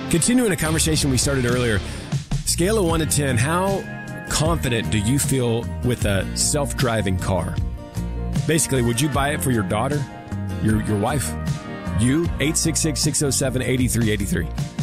Continuing a conversation we started earlier, scale of 1 to 10, how confident do you feel with a self-driving car? Basically, would you buy it for your daughter, your wife, you? 866-607-8383.